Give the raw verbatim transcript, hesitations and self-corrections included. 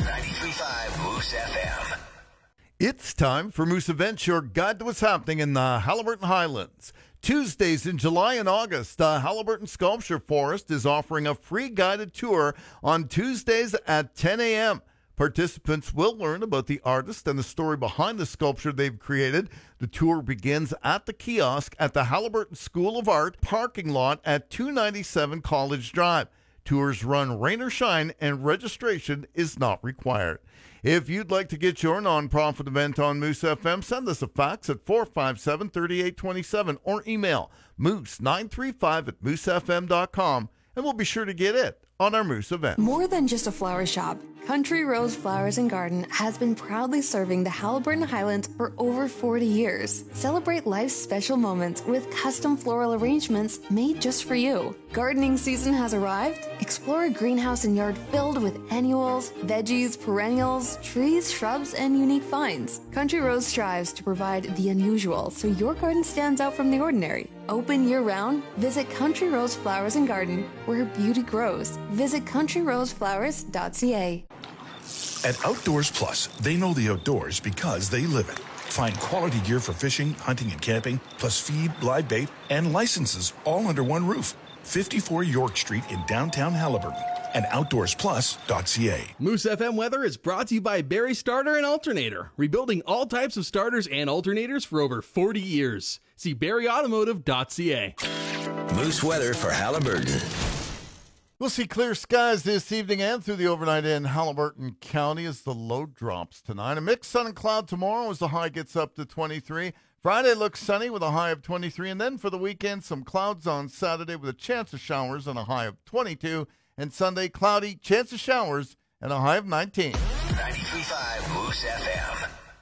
ninety-three point five Moose F M. It's time for Moose Events, your guide to what's happening in the Haliburton Highlands. Tuesdays in July and August, the Haliburton Sculpture Forest is offering a free guided tour on Tuesdays at ten a.m. Participants will learn about the artist and the story behind the sculpture they've created. The tour begins at the kiosk at the Haliburton School of Art parking lot at two ninety-seven College Drive. Tours run rain or shine, and registration is not required. If you'd like to get your nonprofit event on Moose F M, send us a fax at four five seven, three eight two seven or email moose nine three five at moose f m dot com, and we'll be sure to get it on our Moose event. More than just a flower shop, Country Rose Flowers and Garden has been proudly serving the Haliburton Highlands for over forty years. Celebrate life's special moments with custom floral arrangements made just for you. Gardening season has arrived. Explore a greenhouse and yard filled with annuals, veggies, perennials, trees, shrubs, and unique finds. Country Rose strives to provide the unusual so your garden stands out from the ordinary. Open year-round, visit Country Rose Flowers and Garden, where beauty grows. Visit country rose flowers dot c a. At Outdoors Plus, they know the outdoors because they live it. Find quality gear for fishing, hunting, and camping, plus feed, live bait, and licenses all under one roof. fifty-four York Street in downtown Haliburton and outdoors plus dot c a. Moose F M weather is brought to you by Barry Starter and Alternator, rebuilding all types of starters and alternators for over forty years. See barry automotive dot c a. Moose weather for Haliburton. We'll see clear skies this evening and through the overnight in Haliburton County as the low drops tonight. A mixed sun and cloud tomorrow as the high gets up to twenty-three. Friday looks sunny with a high of twenty-three. And then for the weekend, some clouds on Saturday with a chance of showers and a high of twenty-two. And Sunday, cloudy, chance of showers and a high of nineteen. ninety-three point five Moose F M.